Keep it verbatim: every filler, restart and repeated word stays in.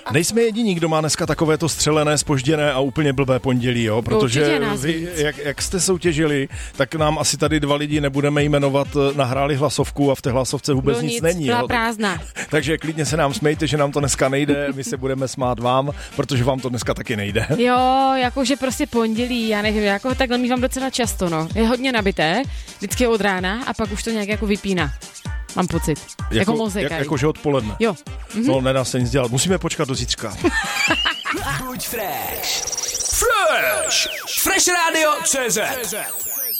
Nejsme jediní, kdo má dneska takovéto střelené, zpožděné a úplně blbé pondělí, jo? Protože vy, jak, jak jste soutěžili, tak nám asi tady dva lidi nebudeme jmenovat, nahráli hlasovku a v té hlasovce vůbec Byl nic, nic není. byla Jo? prázdná. Takže klidně se nám smejte, že nám to dneska nejde, my se budeme smát vám, protože vám to dneska taky nejde. Jo, jakože prostě pondělí, já nevím, jako takhle mívám docela často, no. Je hodně nabité, vždycky od rána a pak už to nějak jako vypíná. Mám pocit. Jako, jako mozek. Jak, jakože odpoledne. Jo. Mhm. No, nedá se nic dělat. Musíme počkat do zítřka. Buď fresh. Fresh. Fresh Radio C Z.